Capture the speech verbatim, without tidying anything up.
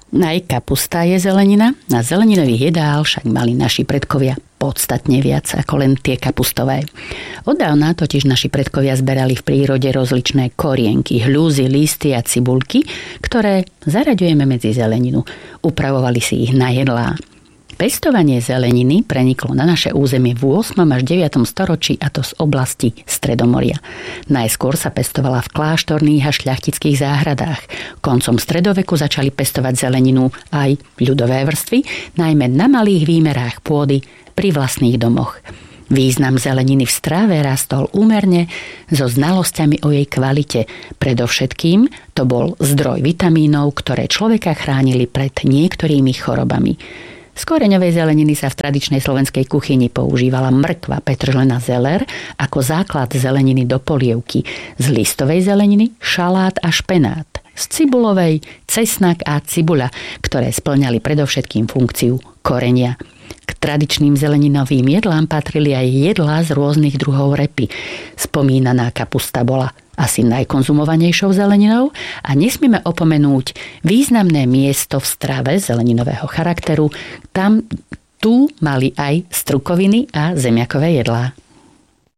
Aj kapusta je zelenina, na zeleninových jedál však mali naši predkovia podstatne viac ako len tie kapustové. Oddávna totiž naši predkovia zberali v prírode rozličné korienky, hľúzy, listy a cibulky, ktoré zaraďujeme medzi zeleninu. Upravovali si ich na jedlá. Pestovanie zeleniny preniklo na naše územie v ôsmom až deviatom storočí, a to z oblasti Stredomoria. Najskôr sa pestovala v kláštorných a šľachtických záhradách. Koncom stredoveku začali pestovať zeleninu aj ľudové vrstvy, najmä na malých výmerách pôdy pri vlastných domoch. Význam zeleniny v stráve rastol úmerne so znalosťami o jej kvalite. Predovšetkým to bol zdroj vitamínov, ktoré človeka chránili pred niektorými chorobami. Z koreňovej zeleniny sa v tradičnej slovenskej kuchyni používala mrkva, petržlená, zeler ako základ zeleniny do polievky. Z listovej zeleniny šalát a špenát. Z cibulovej cesnak a cibuľa, ktoré spĺňali predovšetkým funkciu korenia. K tradičným zeleninovým jedlám patrili aj jedlá z rôznych druhov repy. Spomínaná kapusta bola asi najkonzumovanejšou zeleninou a nesmieme opomenúť významné miesto v strave zeleninového charakteru. Tam tu mali aj strukoviny a zemiakové jedlá.